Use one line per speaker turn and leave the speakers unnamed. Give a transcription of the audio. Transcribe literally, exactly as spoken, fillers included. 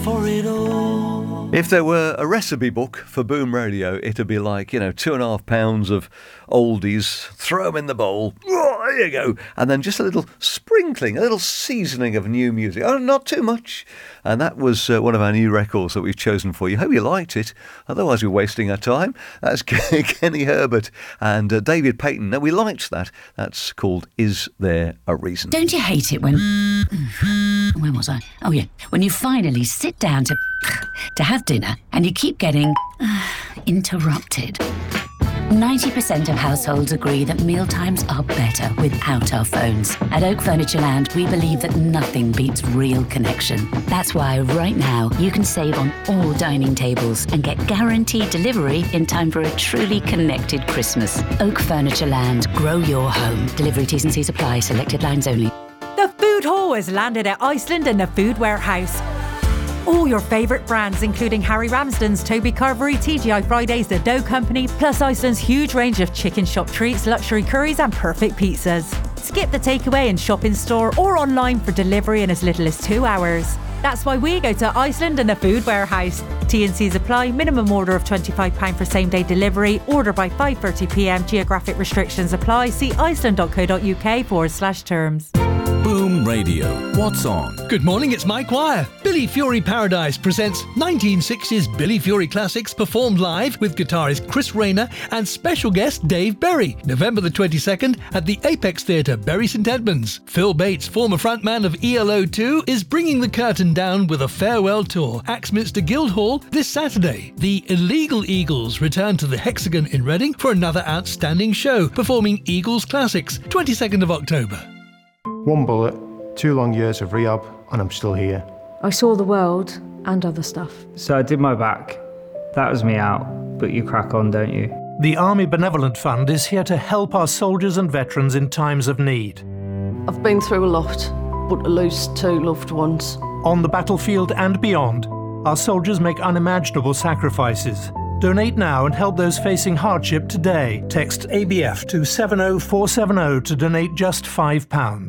for it all.
If there were a recipe book for Boom Radio, it'd be like, you know, two and a half pounds of oldies, throw them in the bowl, oh, there you go, and then just a little sprinkling, a little seasoning of new music. Oh, not too much. And that was uh, one of our new records that we've chosen for you. Hope you liked it, otherwise we're wasting our time. That's Kenny Herbert and uh, David Payton. Now, we liked that. That's called Is There a Reason?
Don't you hate it when... Where was I? Oh, yeah. When you finally sit down to... to have dinner and you keep getting... Uh, interrupted. ninety percent of households agree that mealtimes are better without our phones. At Oak Furniture Land, we believe that nothing beats real connection. That's why right now you can save on all dining tables and get guaranteed delivery in time for a truly connected Christmas. Oak Furniture Land. Grow your home. Delivery T's and C's apply. Selected lines only.
The Food Hall has landed at Iceland and the Food Warehouse. All your favourite brands, including Harry Ramsden's, Toby Carvery, T G I Fridays, The Dough Company, plus Iceland's huge range of chicken shop treats, luxury curries and perfect pizzas. Skip the takeaway and shop in store or online for delivery in as little as two hours. That's why we go to Iceland and the Food Warehouse. T and C's apply. Minimum order of twenty-five pounds for same day delivery. Order by five thirty p m. Geographic restrictions apply. See iceland.co.uk forward slash terms.
Boom Radio. What's on?
Good morning, it's Mike Wire. Billy Fury Paradise presents nineteen sixties Billy Fury classics performed live with guitarist Chris Rayner and special guest Dave Berry. November the twenty-second at the Apex Theatre, Bury St Edmunds. Phil Bates, former frontman of E L O two, is bringing the curtain down with a farewell tour. Axminster Guildhall this Saturday. The Illegal Eagles return to the Hexagon in Reading for another outstanding show, performing Eagles classics, twenty-second of October.
One bullet, two long years of rehab, and I'm still here.
I saw the world and other stuff.
So I did my back. That was me out, but you crack on, don't you?
The Army Benevolent Fund is here to help our soldiers and veterans in times of need.
I've been through a lot, but to lose two loved ones.
On the battlefield and beyond, our soldiers make unimaginable sacrifices. Donate now and help those facing hardship today. Text A B F to seven oh four seven oh to donate just five pounds.